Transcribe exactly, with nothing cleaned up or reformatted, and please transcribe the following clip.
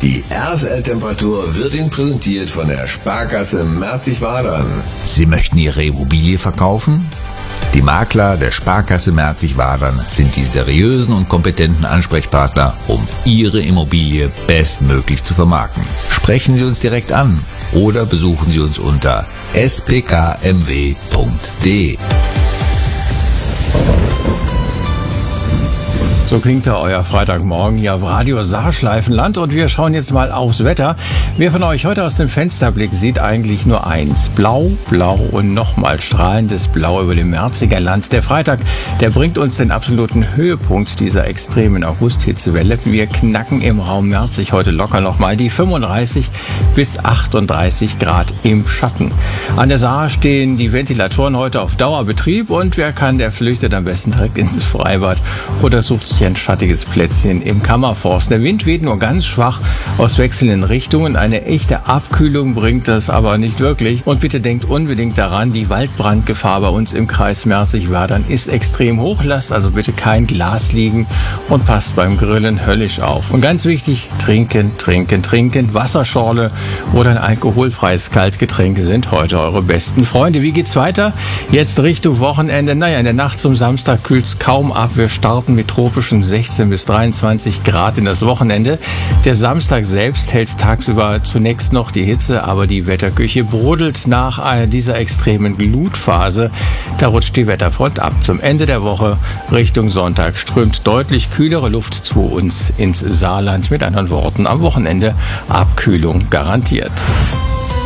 Die R S L-Temperatur wird Ihnen präsentiert von der Sparkasse Merzig-Wadern. Sie möchten Ihre Immobilie verkaufen? Die Makler der Sparkasse Merzig-Wadern sind die seriösen und kompetenten Ansprechpartner, um Ihre Immobilie bestmöglich zu vermarkten. Sprechen Sie uns direkt an oder besuchen Sie uns unter s p k m w punkt d e. So klingt da euer Freitagmorgen hier auf Radio Saarschleifenland und wir schauen jetzt mal aufs Wetter. Wer von euch heute aus dem Fensterblick sieht eigentlich nur eins. Blau, blau und nochmal strahlendes Blau über dem Merziger Land. Der Freitag, der bringt uns den absoluten Höhepunkt dieser extremen August-Hitzewelle. Wir knacken im Raum Merzig heute locker nochmal die fünfunddreißig bis achtunddreißig Grad im Schatten. An der Saar stehen die Ventilatoren heute auf Dauerbetrieb und wer kann, der flüchtet am besten direkt ins Freibad oder sucht sich ein schattiges Plätzchen im Kammerforst. Der Wind weht nur ganz schwach aus wechselnden Richtungen. Eine echte Abkühlung bringt das aber nicht wirklich. Und bitte denkt unbedingt daran, die Waldbrandgefahr bei uns im Kreis Merzig-Wadern ist extrem hoch. Lasst also bitte kein Glas liegen und passt beim Grillen höllisch auf. Und ganz wichtig, trinken, trinken, trinken. Wasserschorle oder ein alkoholfreies Kaltgetränk sind heute eure besten Freunde. Wie geht's weiter? Jetzt Richtung Wochenende. Naja, in der Nacht zum Samstag kühlt's kaum ab. Wir starten mit tropischen sechzehn bis dreiundzwanzig Grad in das Wochenende. Der Samstag selbst hält tagsüber zunächst noch die Hitze, aber die Wetterküche brodelt nach dieser extremen Glutphase. Da rutscht die Wetterfront ab. Zum Ende der Woche Richtung Sonntag strömt deutlich kühlere Luft zu uns ins Saarland. Mit anderen Worten, am Wochenende Abkühlung garantiert.